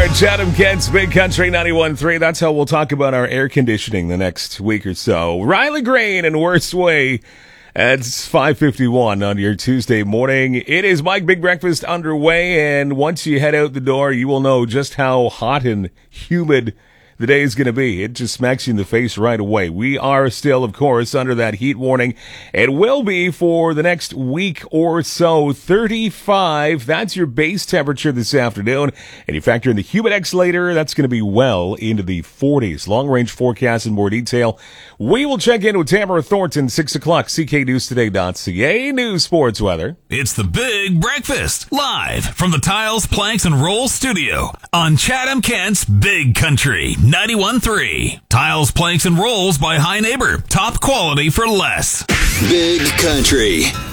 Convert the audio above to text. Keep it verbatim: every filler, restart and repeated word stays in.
right, Chatham Kent's Big Country ninety-one point three. That's how we'll talk about our air conditioning the next week or so. Riley Green and Worst Way. It's five fifty-one on your Tuesday morning. It is Mike Big Breakfast underway, and once you head out the door, you will know just how hot and humid the day is going to be. It just smacks you in the face right away. We are still, of course, under that heat warning. It will be for the next week or so. thirty-five, that's your base temperature this afternoon. And you factor in the Humidex later, that's going to be well into the forties. Long-range forecast in more detail. We will check in with Tamara Thornton, six o'clock, c k news today dot c a. News, sports, weather. It's the Big Breakfast, live from the Tiles, Planks, and Rolls studio on Chatham Kent's Big Country ninety-one point three. Tiles, Planks, and Rolls by High Neighbor. Top quality for less. Big Country.